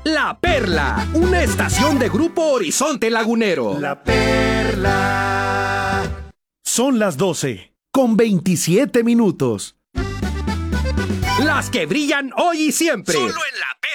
La Perla, una estación de Grupo Horizonte Lagunero. La Perla. Son las 12, con 27 minutos. Las que brillan hoy y siempre. Solo en La